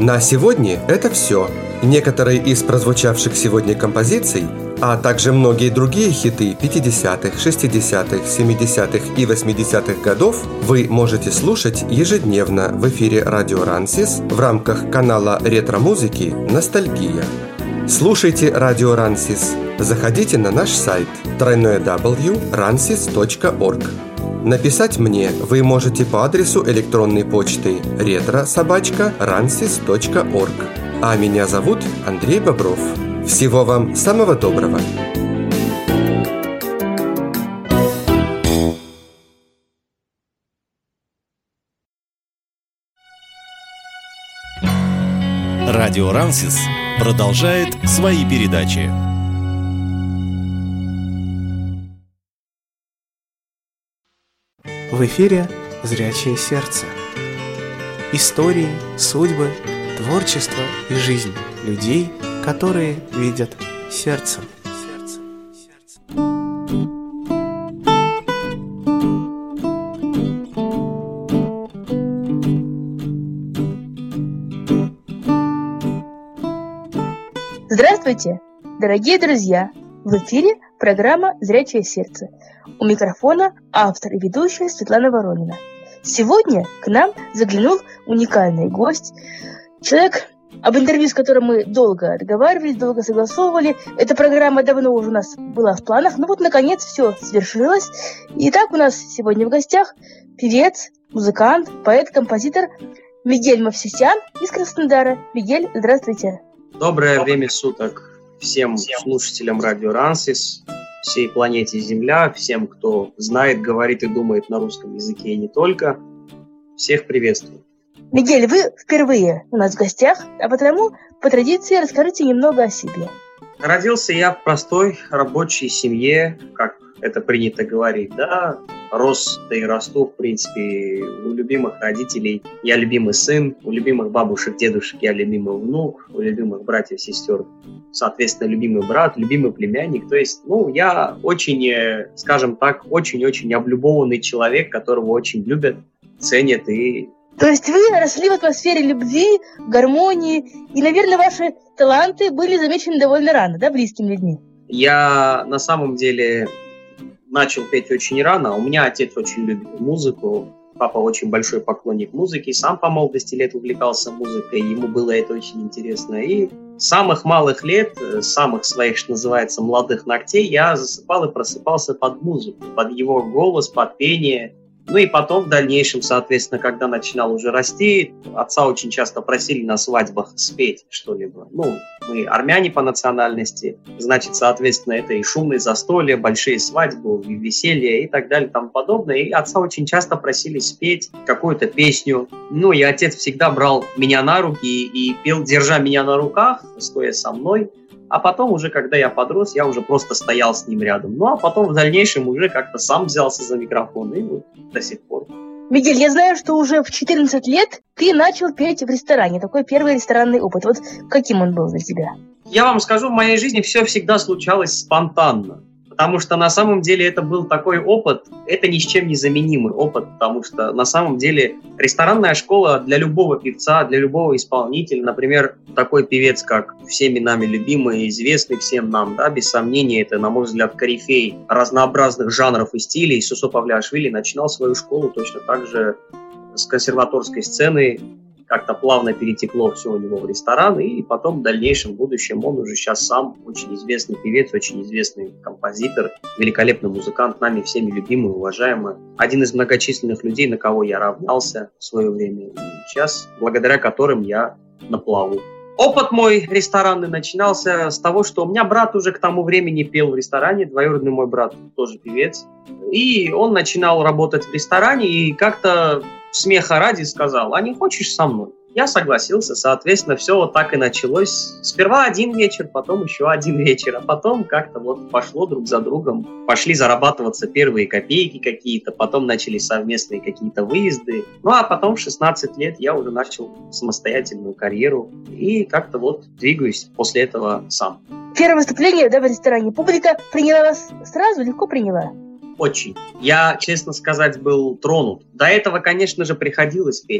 На сегодня это все. Некоторые из прозвучавших сегодня композиций, а также многие другие хиты 50-х, 60-х, 70-х и 80-х годов вы можете слушать ежедневно в эфире Радио Рансис в рамках канала ретро-музыки «Ностальгия». Слушайте Радио Рансис. Заходите на наш сайт www.ransis.org. Написать мне вы можете по адресу электронной почты retro@ransis.org. А меня зовут Андрей Бобров. Всего вам самого доброго. Радио Рансис продолжает свои передачи. В эфире «Зрячее сердце». Истории, судьбы, творчество и жизнь людей, которые видят сердцем. Здравствуйте, дорогие друзья! В эфире программа «Зрячее сердце». У микрофона автор и ведущая Светлана Воронина. Сегодня к нам заглянул уникальный гость, человек, об интервью с которым мы долго договаривались, долго согласовывали. Эта программа давно уже у нас была в планах, но вот наконец все свершилось. Итак, у нас сегодня в гостях певец, музыкант, поэт, композитор Мигель Мовсисян из Краснодара. Мигель, здравствуйте. Доброе время суток всем слушателям Радио Рансис, всей планете Земля, всем, кто знает, говорит и думает на русском языке и не только. Всех приветствую. Мигель, вы впервые у нас в гостях, а потому, по традиции, расскажите немного о себе. Родился я в простой рабочей семье, как это принято говорить, да. Рос, да и расту, в принципе, у любимых родителей. Я любимый сын, у любимых бабушек, дедушек я любимый внук, у любимых братьев, сестер, соответственно, любимый брат, любимый племянник. То есть, я очень, скажем так, очень-очень облюбованный человек, которого очень любят, ценят и... То есть вы росли в атмосфере любви, гармонии, и, наверное, ваши таланты были замечены довольно рано, да, близкими людьми? Я на самом деле начал петь очень рано. У меня отец очень любит музыку, папа очень большой поклонник музыки, сам по молодости лет увлекался музыкой, ему было это очень интересно. И с самых малых лет, с самых своих, что называется, молодых ногтей, я засыпал и просыпался под музыку, под его голос, под пение. И потом в дальнейшем, соответственно, когда начинал уже расти, отца очень часто просили на свадьбах спеть что-либо. Мы армяне по национальности, значит, соответственно, это и шумные застолья, большие свадьбы, и веселья и так далее и тому подобное. И отца очень часто просили спеть какую-то песню. И отец всегда брал меня на руки и пел, держа меня на руках, стоя со мной. А потом уже, когда я подрос, я уже просто стоял с ним рядом. А потом в дальнейшем уже как-то сам взялся за микрофон, и вот до сих пор. Мигель, я знаю, что уже в 14 лет ты начал петь в ресторане. Такой первый ресторанный опыт. Вот каким он был для тебя? Я вам скажу, в моей жизни все всегда случалось спонтанно. Потому что на самом деле это был такой опыт, это ни с чем не заменимый опыт, потому что на самом деле ресторанная школа для любого певца, для любого исполнителя, например, такой певец, как всеми нами любимый, известный всем нам, да, без сомнения, это, на мой взгляд, корифей разнообразных жанров и стилей, Сусо Павлиашвили начинал свою школу точно так же с консерваторской сцены, как-то плавно перетекло все у него в ресторан, и потом в дальнейшем, в будущем, он уже сейчас сам очень известный певец, очень известный композитор, великолепный музыкант, нами всеми любимый, уважаемый. Один из многочисленных людей, на кого я равнялся в свое время, и сейчас, благодаря которым я на плаву. Опыт мой ресторанный начинался с того, что у меня брат уже к тому времени пел в ресторане, двоюродный мой брат тоже певец, и он начинал работать в ресторане, и как-то смеха ради сказал: а не хочешь со мной? Я согласился, соответственно, все вот так и началось. Сперва один вечер, потом еще один вечер, а потом как-то вот пошло друг за другом. Пошли зарабатываться первые копейки какие-то, потом начались совместные какие-то выезды. А потом в 16 лет я уже начал самостоятельную карьеру и как-то вот двигаюсь после этого сам. Первое выступление, в ресторане. Публика приняла вас сразу, легко приняла? Очень. Я, честно сказать, был тронут. До этого, конечно же, приходилось петь.